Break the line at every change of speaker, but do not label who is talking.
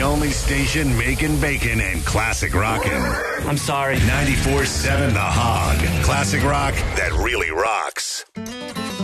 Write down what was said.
The only station making bacon and classic rockin'.
I'm sorry.
94.7 The Hog. Classic rock that really rocks.